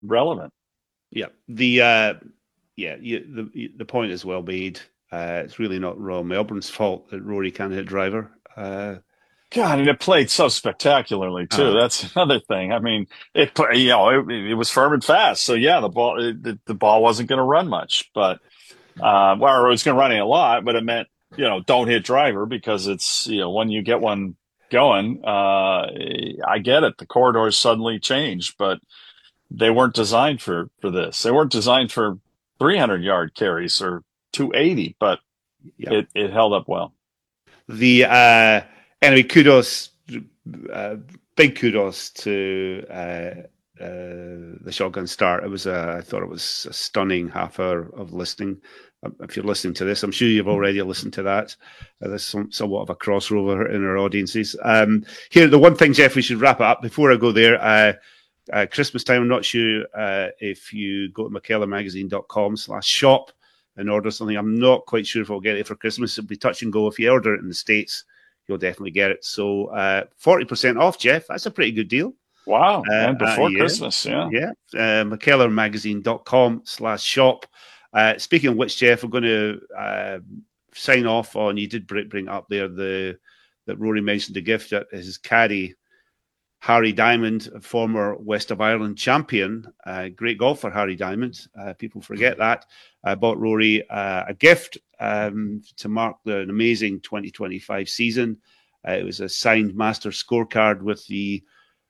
relevant. Yeah. The point is well made. It's really not Royal Melbourne's fault that Rory can't hit driver. God, and it played so spectacularly too. Uh, That's another thing. I mean, it was firm and fast. So yeah, the ball wasn't going to run much, but well, it was going to run a lot, but it meant don't hit driver because it's when you get one going, I get it. The corridors suddenly change, but they weren't designed for this. They weren't designed for 300-yard carries or 280, but yeah. it held up well. The Anyway, kudos, uh, big kudos to the shotgun start. I thought it was a stunning half hour of listening. If you're listening to this, I'm sure you've already listened to that. There's somewhat of a crossover in our audiences. Here, the one thing, Jeff, we should wrap it up before I go there. Christmas time, I'm not sure if you go to mckellarmagazine.com/shop and order something. I'm not quite sure if I'll get it for Christmas. It'll be touch and go. If you order it in the States, you'll definitely get it. So 40% off, Jeff. That's a pretty good deal. Wow. And before Yeah, Christmas, yeah. yeah. mckellarmagazine.com/shop. Speaking of which, Jeff, we're going to sign off on, you did bring up there that Rory mentioned the gift that his caddy, Harry Diamond, former West of Ireland champion, great golfer, Harry Diamond. People forget that. Bought Rory a gift to mark an amazing 2025 season. It was a signed master scorecard with the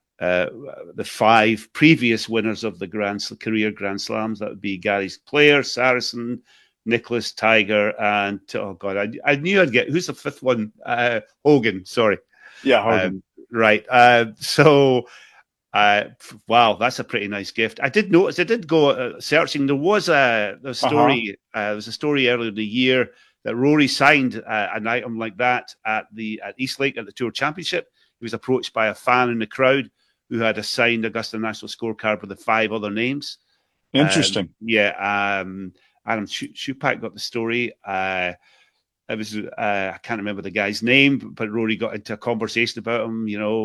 five previous winners of the career Grand Slams. That would be Gary Player, Saracen, Nicholas, Tiger, and oh god, I knew I'd get who's the fifth one? Hogan. Sorry. Yeah, Hogan. Right. Wow, that's a pretty nice gift. I did notice. I did go searching. There was a Uh-huh. story. There was a story earlier in the year that Rory signed an item like that at Eastlake at the Tour Championship. He was approached by a fan in the crowd who had a signed Augusta National scorecard with the five other names. Interesting. Adam Schupak got the story. It was I can't remember the guy's name, but Rory got into a conversation about him.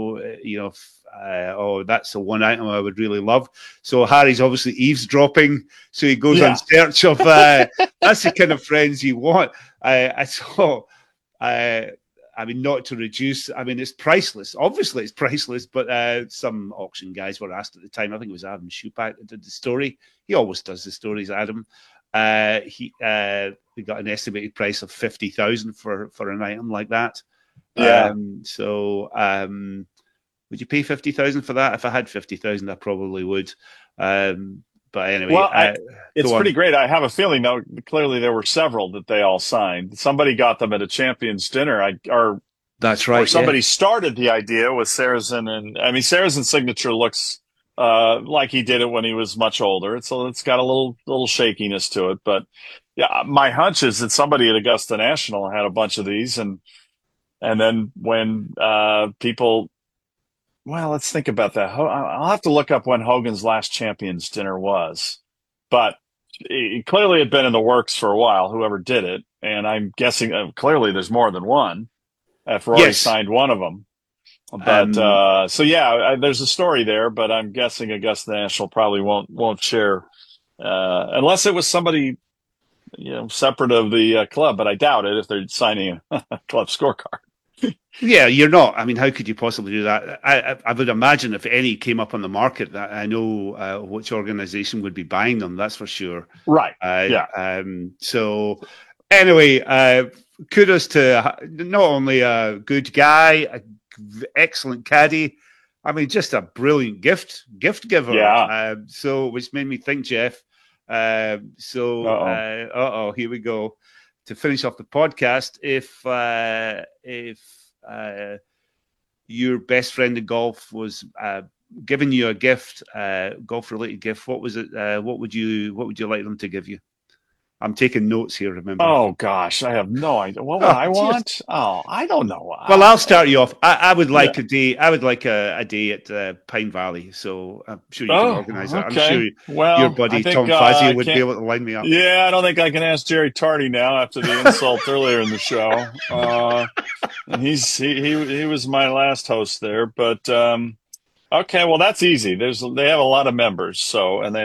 Oh, that's the one item I would really love. So Harry's obviously eavesdropping. So he goes on Yeah. search of. That's the kind of friends you want. I saw. I mean, not to reduce. I mean, it's priceless. Obviously, it's priceless. But some auction guys were asked at the time. I think it was Adam Schupak that did the story. He always does the stories, Adam. We got an estimated price of 50,000 for an item like that. Yeah. Would you pay 50,000 for that? If I had 50,000, I probably would. But anyway, Well, it's go pretty on. great. I have a feeling, though, clearly there were several that they all signed. Somebody got them at a champions dinner, That's or right. Yeah, somebody started the idea with Saracen, and I mean, Saracen's signature looks like he did it when he was much older. It's got a little shakiness to it, but yeah, my hunch is that somebody at Augusta National had a bunch of these, and then when people, well, let's think about that. I'll have to look up when Hogan's last champions dinner was, but it clearly had been in the works for a while, whoever did it. And I'm guessing clearly there's more than one if Rory yes. signed one of them. But Um, so yeah, there's a story there, but I'm guessing Augusta National probably won't share unless it was somebody separate of the club. But I doubt it if they're signing a club scorecard. yeah, you're not. I mean, how could you possibly do that? I would imagine if any came up on the market, that I know which organization would be buying them. That's for sure. Right. Uh, Yeah. so anyway, kudos to not only a good guy, excellent caddy. I mean, just a brilliant gift giver. Yeah. Which made me think, Jeff. Uh-oh. Here we go. To finish off the podcast, if your best friend in golf was giving you a gift, golf related gift, what was it? What would you like them to give you? I'm taking notes here. Remember. Oh gosh, I have no idea. What would Oh, I just want? Oh, I don't know. well, I'll start you off. I would Yeah. like a day. I would like a day at Pine Valley. So I'm sure you can Oh, organise that. I'm sure okay. your Well, I buddy think Tom Fazio I would be can't. able to line me up. Yeah, I don't think I can ask Jerry Tardy now after the insult earlier in the show. And he was my last host there, but Okay, well that's easy. They have a lot of members, so and they